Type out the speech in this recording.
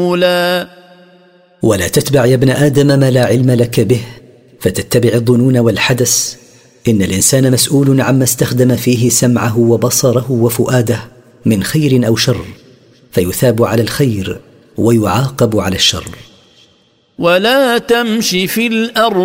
ولا تتبع يا ابن آدم ما لا علم لك به فتتبع الظنون والحدث. إن الإنسان مسؤول عما استخدم فيه سمعه وبصره وفؤاده من خير أو شر، فيثاب على الخير ويعاقب على الشر. ولا تمش في الأرض